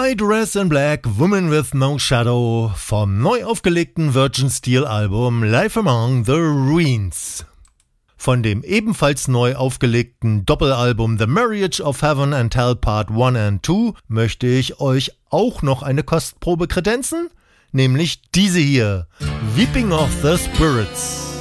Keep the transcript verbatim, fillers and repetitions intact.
I Dress in Black, Woman with No Shadow vom neu aufgelegten Virgin Steel Album Life Among the Ruins. Von dem ebenfalls neu aufgelegten Doppelalbum The Marriage of Heaven and Hell Part eins and zwei möchte ich euch auch noch eine Kostprobe kredenzen, nämlich diese hier, Weeping of the Spirits.